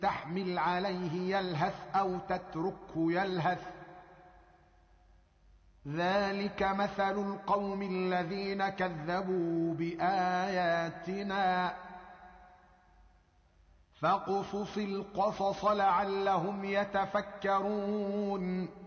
تحمل عليه يلهث أو تتركه يلهث ذلك مثل القوم الذين كذبوا بآياتنا فاقصص القصص لعلهم يتفكرون